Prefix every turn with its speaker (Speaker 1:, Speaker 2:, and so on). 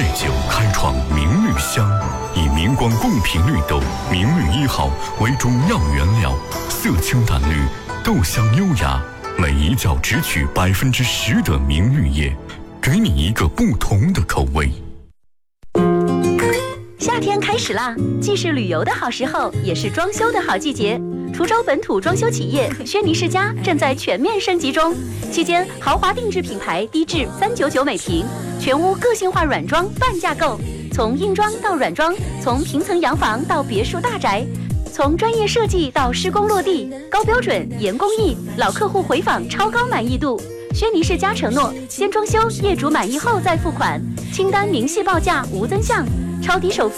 Speaker 1: 酒开创明绿香，以明光贡品绿豆明绿1号为中药原料，色清淡绿，豆香优雅，每一角只取10%的明绿叶，给你一个不同的口味。
Speaker 2: 夏天开始啦，既是旅游的好时候，也是装修的好季节。滁州本土装修企业轩尼诗家正在全面升级中，期间豪华定制品牌低至399每平，全屋个性化软装半价购，从硬装到软装，从平层洋房到别墅大宅，从专业设计到施工落地，高标准严工艺，老客户回访超高满意度。轩尼诗家承诺先装修，业主满意后再付款，清单明细报价无增项，超低首付。